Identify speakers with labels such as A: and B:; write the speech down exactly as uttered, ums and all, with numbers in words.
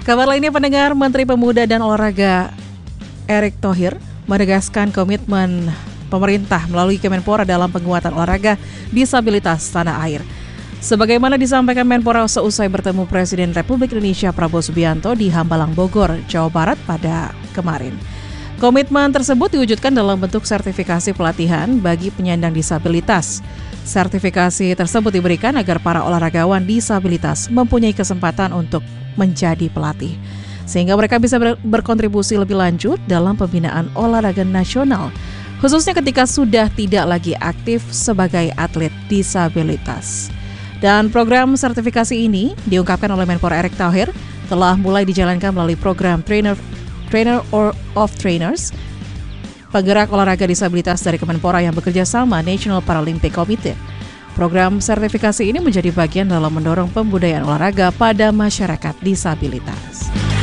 A: Kabar lainnya pendengar, Menteri Pemuda dan Olahraga Erick Thohir menegaskan komitmen pemerintah melalui Kemenpora dalam penguatan olahraga disabilitas tanah air. Sebagaimana disampaikan Menpora seusai bertemu Presiden Republik Indonesia Prabowo Subianto di Hambalang, Bogor, Jawa Barat pada kemarin. Komitmen tersebut diwujudkan dalam bentuk sertifikasi pelatihan bagi penyandang disabilitas. Sertifikasi tersebut diberikan agar para olahragawan disabilitas mempunyai kesempatan untuk menjadi pelatih, sehingga mereka bisa ber- berkontribusi lebih lanjut dalam pembinaan olahraga nasional, khususnya ketika sudah tidak lagi aktif sebagai atlet disabilitas. Dan program sertifikasi ini diungkapkan oleh Menpora Erick Thohir telah mulai dijalankan melalui program Trainer Trainer or of Trainers, penggerak olahraga disabilitas dari Kemenpora yang bekerja sama National Paralympic Committee. Program sertifikasi ini menjadi bagian dalam mendorong pembudayaan olahraga pada masyarakat disabilitas.